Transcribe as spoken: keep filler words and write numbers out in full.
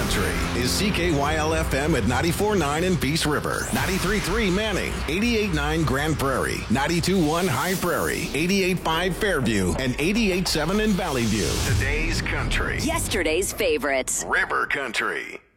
Country is C K Y L F M at ninety-four point nine in Peace River, ninety-three point three Manning, eighty-eight point nine Grand Prairie, ninety-two point one High Prairie, eighty-eight point five Fairview, and eighty-eight point seven in Valley View. Today's country. Yesterday's favorites. River Country.